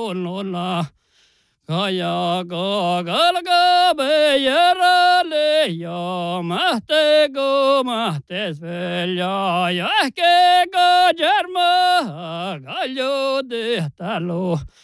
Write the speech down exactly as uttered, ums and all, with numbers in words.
kuulnulla. Kajako kalkabe järele ja mähteko mähtes veel ja ja ehkega järma kalju tehtälu.